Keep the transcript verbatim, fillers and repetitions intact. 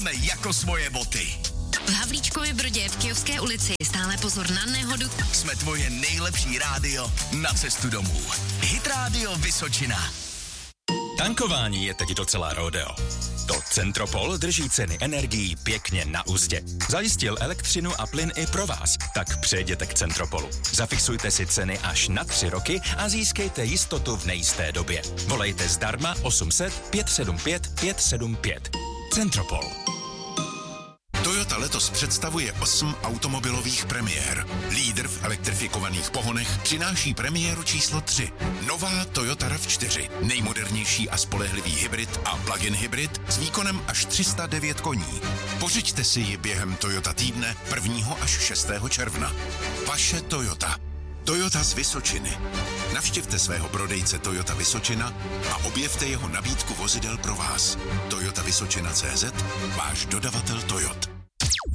jako svoje boty. V Havlíčkově Brodě v Kyjovské ulici stále pozor na nehodu. Jsme tvoje nejlepší rádio na cestu domů. Hit Radio Vysočina. Tankování je teď docela rodeo. To Centropol drží ceny energií pěkně na uzdě. Zajistil elektřinu a plyn i pro vás, tak přejděte k Centropolu. Zafixujte si ceny až na tři roky a získejte jistotu v nejisté době. Volejte zdarma osm set pět sedm pět pět sedm pět. Centropol. Toyota letos představuje osm automobilových premiér. Lídr v elektrifikovaných pohonech přináší premiéru číslo tři. Nová Toyota RAV čtyři. Nejmodernější a spolehlivý hybrid a plug-in hybrid s výkonem až tři sta devět koní. Pořiďte si ji během Toyota týdne prvního až šestého června. Vaše Toyota. Toyota z Vysočiny. Navštivte svého prodejce Toyota Vysočina a objevte jeho nabídku vozidel pro vás. Toyota Vysočina tečka cé zet, váš dodavatel Toyota.